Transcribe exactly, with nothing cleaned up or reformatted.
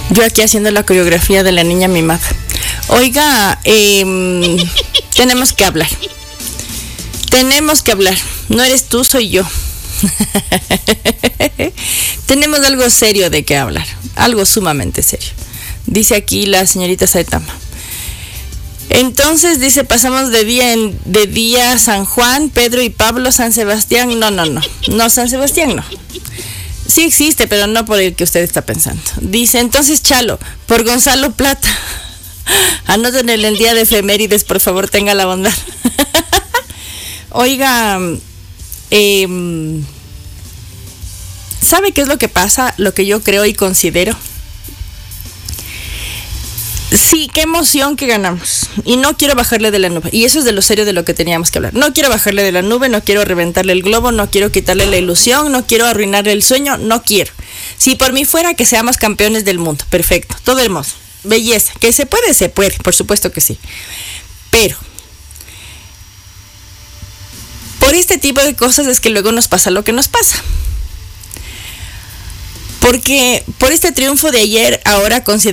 Yo aquí haciendo la coreografía de la niña mimada. Oiga, eh, tenemos que hablar. Tenemos que hablar. No eres tú, soy yo. Tenemos algo serio de qué hablar. Algo sumamente serio. Dice aquí la señorita Saitama. Entonces dice, pasamos de día en de día San Juan, Pedro y Pablo, San Sebastián. No, no, no. No, San Sebastián no. Sí existe, pero no por el que usted está pensando. Dice, entonces Chalo, por Gonzalo Plata. Anoten en el día de efemérides, por favor, tenga la bondad. Oiga, eh, ¿sabe qué es lo que pasa? Lo que yo creo y considero. Sí, qué emoción que ganamos. Y no quiero bajarle de la nube. Y eso es de lo serio de lo que teníamos que hablar. No quiero bajarle de la nube, no quiero reventarle el globo, no quiero quitarle la ilusión, no quiero arruinarle el sueño, no quiero. Si por mí fuera que seamos campeones del mundo, perfecto, todo hermoso, belleza. Que se puede, se puede, por supuesto que sí. Pero por este tipo de cosas es que luego nos pasa lo que nos pasa. Porque por este triunfo de ayer, ahora consideramos